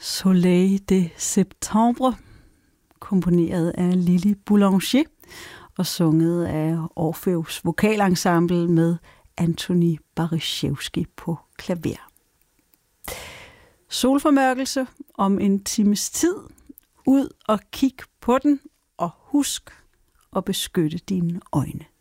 Soleil de Septembre, komponeret af Lili Boulanger og sunget af Orfeus Vokalensemble med Antoni Bariszewski på klaver. Solformørkelse om en times tid. Ud og kig på den, og husk at beskytte dine øjne.